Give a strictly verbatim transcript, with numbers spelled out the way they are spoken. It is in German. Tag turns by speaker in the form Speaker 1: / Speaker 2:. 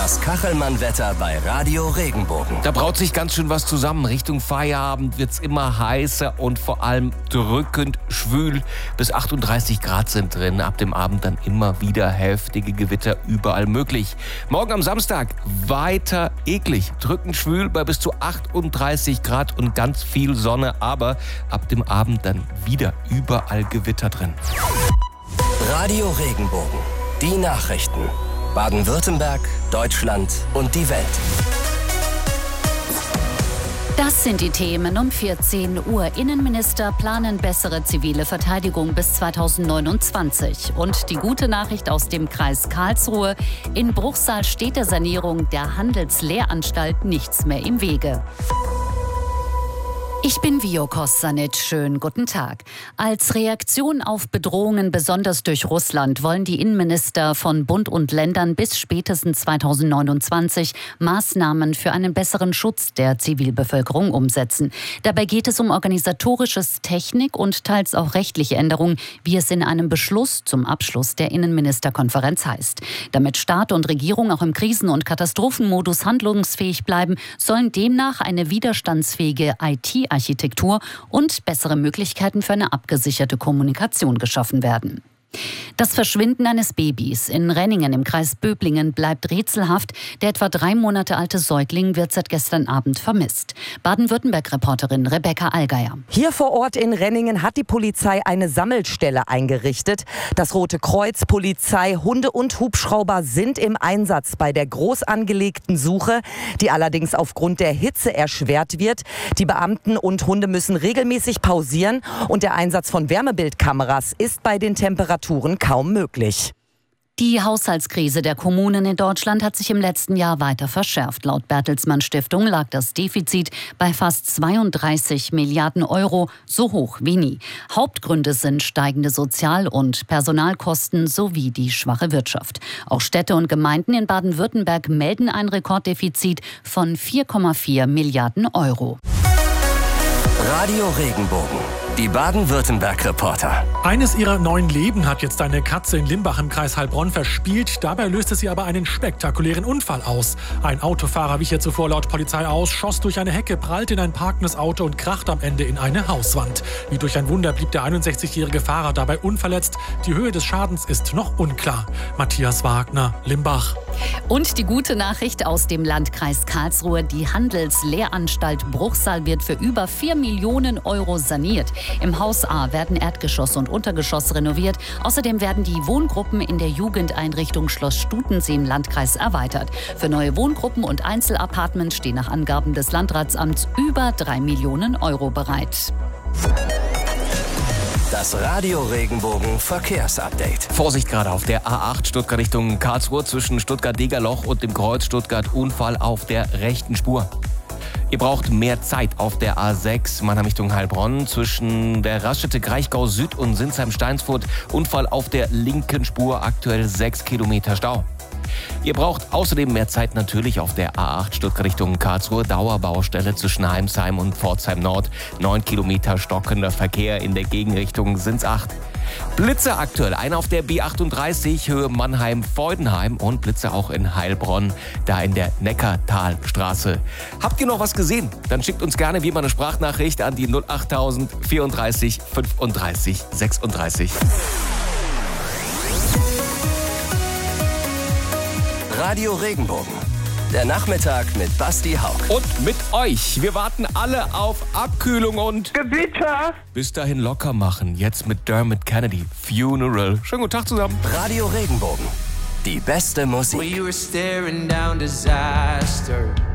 Speaker 1: Das Kachelmann-Wetter bei Radio Regenbogen.
Speaker 2: Da braut sich ganz schön was zusammen. Richtung Feierabend wird's immer heißer und vor allem drückend schwül. Bis achtunddreißig Grad sind drin. Ab dem Abend dann immer wieder heftige Gewitter überall möglich. Morgen am Samstag weiter eklig. Drückend schwül bei bis zu achtunddreißig Grad und ganz viel Sonne. Aber ab dem Abend dann wieder überall Gewitter drin.
Speaker 1: Radio Regenbogen. Die Nachrichten. Baden-Württemberg, Deutschland und die Welt.
Speaker 3: Das sind die Themen um vierzehn Uhr. Innenminister planen bessere zivile Verteidigung bis zweitausendneunundzwanzig. Und die gute Nachricht aus dem Kreis Karlsruhe: In Bruchsal steht der Sanierung der Handelslehranstalt nichts mehr im Wege. Ich bin Vio Kosanic. Schönen guten Tag. Als Reaktion auf Bedrohungen, besonders durch Russland, wollen die Innenminister von Bund und Ländern bis spätestens zweitausendneunundzwanzig Maßnahmen für einen besseren Schutz der Zivilbevölkerung umsetzen. Dabei geht es um organisatorisches, Technik und teils auch rechtliche Änderungen, wie es in einem Beschluss zum Abschluss der Innenministerkonferenz heißt. Damit Staat und Regierung auch im Krisen- und Katastrophenmodus handlungsfähig bleiben, sollen demnach eine widerstandsfähige I T Architektur und bessere Möglichkeiten für eine abgesicherte Kommunikation geschaffen werden. Das Verschwinden eines Babys in Renningen im Kreis Böblingen bleibt rätselhaft. Der etwa drei Monate alte Säugling wird seit gestern Abend vermisst. Baden-Württemberg-Reporterin Rebecca Allgeier.
Speaker 4: Hier vor Ort in Renningen hat die Polizei eine Sammelstelle eingerichtet. Das Rote Kreuz, Polizei, Hunde und Hubschrauber sind im Einsatz bei der groß angelegten Suche, die allerdings aufgrund der Hitze erschwert wird. Die Beamten und Hunde müssen regelmäßig pausieren und der Einsatz von Wärmebildkameras ist bei den Temperaturen kaum möglich.
Speaker 3: Die Haushaltskrise der Kommunen in Deutschland hat sich im letzten Jahr weiter verschärft. Laut Bertelsmann Stiftung lag das Defizit bei fast zweiunddreißig Milliarden Euro, so hoch wie nie. Hauptgründe sind steigende Sozial- und Personalkosten sowie die schwache Wirtschaft. Auch Städte und Gemeinden in Baden-Württemberg melden ein Rekorddefizit von vier Komma vier Milliarden Euro.
Speaker 1: Radio Regenbogen. Die Baden-Württemberg-Reporter.
Speaker 5: Eines ihrer neun Leben hat jetzt eine Katze in Limbach im Kreis Heilbronn verspielt. Dabei löste sie aber einen spektakulären Unfall aus. Ein Autofahrer wich ihr zuvor laut Polizei aus, schoss durch eine Hecke, prallte in ein parkendes Auto und krachte am Ende in eine Hauswand. Wie durch ein Wunder blieb der einundsechzigjährige Fahrer dabei unverletzt. Die Höhe des Schadens ist noch unklar. Matthias Wagner, Limbach.
Speaker 3: Und die gute Nachricht aus dem Landkreis Karlsruhe: Die Handelslehranstalt Bruchsal wird für über vier Millionen Euro saniert. Im Haus A werden Erdgeschoss und Untergeschoss renoviert. Außerdem werden die Wohngruppen in der Jugendeinrichtung Schloss Stutensee im Landkreis erweitert. Für neue Wohngruppen und Einzelapartments stehen nach Angaben des Landratsamts über drei Millionen Euro bereit.
Speaker 1: Das Radio Regenbogen Verkehrsupdate.
Speaker 2: Vorsicht gerade auf der A acht Stuttgart Richtung Karlsruhe zwischen Stuttgart-Degerloch und dem Kreuz Stuttgart. Unfall auf der rechten Spur. Ihr braucht mehr Zeit auf der A sechs Mannheim Richtung Heilbronn zwischen der Raststätte Kraichgau Süd und Sinsheim-Steinsfurt. Unfall auf der linken Spur, aktuell sechs Kilometer Stau. Ihr braucht außerdem mehr Zeit natürlich auf der A acht Stuttgart Richtung Karlsruhe. Dauerbaustelle zwischen Heimsheim und Pforzheim Nord. neun Kilometer stockender Verkehr in der Gegenrichtung sind's acht. Blitze aktuell, einer auf der B achtunddreißig Höhe Mannheim-Feudenheim und Blitze auch in Heilbronn, da in der Neckartalstraße. Habt ihr noch was gesehen? Dann schickt uns gerne wie immer eine Sprachnachricht an die null achttausend vierunddreißig fünfunddreißig sechsunddreißig.
Speaker 1: Radio Regenbogen. Der Nachmittag mit Basti Hauck.
Speaker 2: Und mit euch. Wir warten alle auf Abkühlung und
Speaker 6: Gewitter.
Speaker 2: Bis dahin locker machen. Jetzt mit Dermot Kennedy. Funeral. Schönen guten Tag zusammen.
Speaker 1: Radio Regenbogen. Die beste Musik.
Speaker 7: We were staring down disaster.